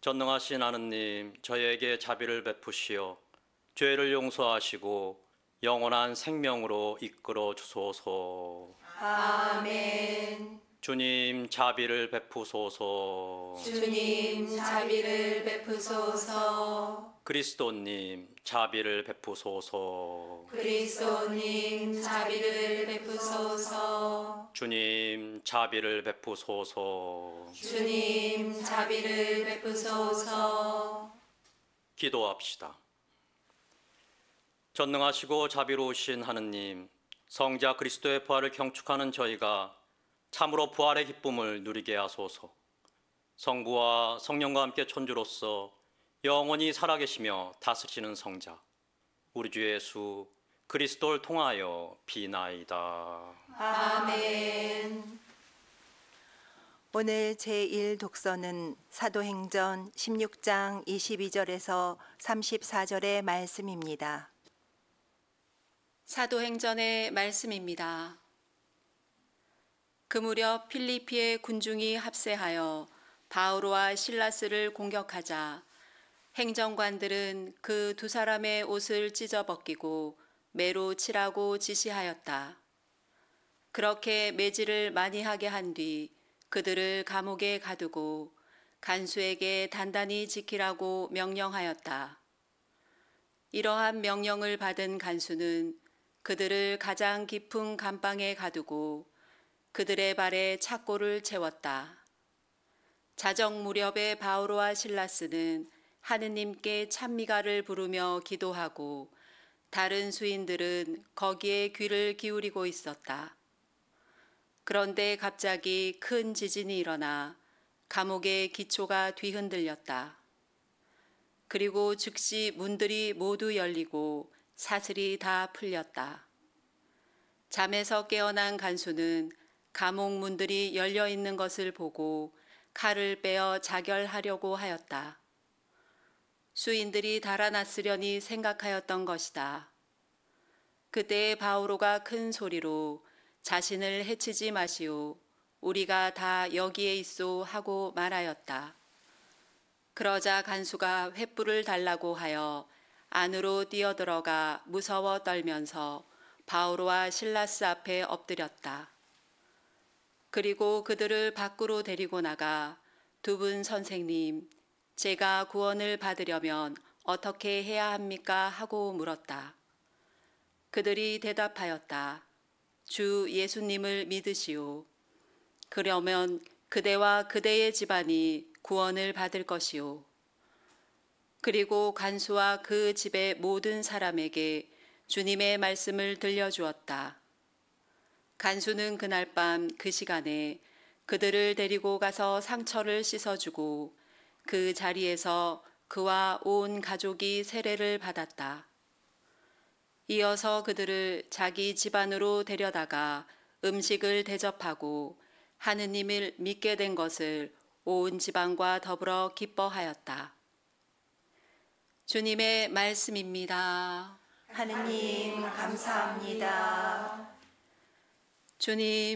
전능하신 하느님, 저희에게 자비를 베푸시어 죄를 용서하시고 영원한 생명으로 이끌어 주소서. 아멘. 주님, 자비를 베푸소서. 주님, 자비를 베푸소서. 그리스도님, 자비를 베푸소서. 그리스도님, 자비를 베푸소서. 주님, 자비를 베푸소서. 주님, 자비를 베푸소서. 기도합시다. 전능하시고 자비로우신 하느님, 성자 그리스도의 부활을 경축하는 저희가 참으로 부활의 기쁨을 누리게 하소서. 성부와 성령과 함께 천주로서 영원히 살아계시며 다스리시는 성자, 우리 주 예수 그리스도를 통하여 비나이다. 아멘. 오늘 제1독서는 사도행전 16장 22절에서 34절의 말씀입니다. 사도행전의 말씀입니다. 그 무렵 필리피의 군중이 합세하여 바오로와 실라스를 공격하자 행정관들은 그 두 사람의 옷을 찢어 벗기고 매로 칠하고 지시하였다. 그렇게 매질을 많이 하게 한 뒤 그들을 감옥에 가두고 간수에게 단단히 지키라고 명령하였다. 이러한 명령을 받은 간수는 그들을 가장 깊은 감방에 가두고 그들의 발에 착고를 채웠다. 자정 무렵에 바오로와 실라스는 하느님께 찬미가를 부르며 기도하고 다른 수인들은 거기에 귀를 기울이고 있었다. 그런데 갑자기 큰 지진이 일어나 감옥의 기초가 뒤흔들렸다. 그리고 즉시 문들이 모두 열리고 사슬이 다 풀렸다. 잠에서 깨어난 간수는 감옥 문들이 열려 있는 것을 보고 칼을 빼어 자결하려고 하였다. 수인들이 달아났으려니 생각하였던 것이다. 그때 바오로가 큰 소리로 자신을 해치지 마시오. 우리가 다 여기에 있소 하고 말하였다. 그러자 간수가 횃불을 달라고 하여 안으로 뛰어들어가 무서워 떨면서 바오로와 실라스 앞에 엎드렸다. 그리고 그들을 밖으로 데리고 나가 두 분 선생님, 제가 구원을 받으려면 어떻게 해야 합니까? 하고 물었다. 그들이 대답하였다. 주 예수님을 믿으시오. 그러면 그대와 그대의 집안이 구원을 받을 것이오. 그리고 간수와 그 집의 모든 사람에게 주님의 말씀을 들려주었다. 간수는 그날 밤 그 시간에 그들을 데리고 가서 상처를 씻어주고 그 자리에서 그와 온 가족이 세례를 받았다. 이어서 그들을 자기 집안으로 데려다가 음식을 대접하고 하느님을 믿게 된 것을 온 집안과 더불어 기뻐하였다. 주님의 말씀입니다. 하느님, 감사합니다. 주님,